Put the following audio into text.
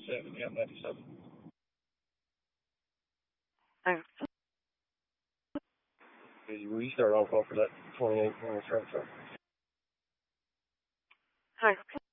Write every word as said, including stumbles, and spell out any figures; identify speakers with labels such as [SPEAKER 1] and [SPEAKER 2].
[SPEAKER 1] Seven, yeah, ninety-seven.
[SPEAKER 2] Thanks.
[SPEAKER 1] We start off off for that twenty-eight minutes right, so.
[SPEAKER 2] Thanks.